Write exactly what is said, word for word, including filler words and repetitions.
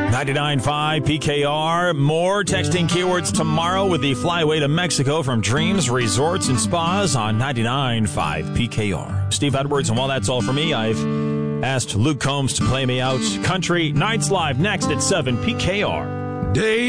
ninety-nine point five P K R. More texting keywords tomorrow with the Flyway to Mexico from Dreams Resorts and Spas on ninety-nine point five P K R. Steve Edwards, and while that's all for me, I've asked Luke Combs to play me out. Country Nights Live next at seven P K R. Day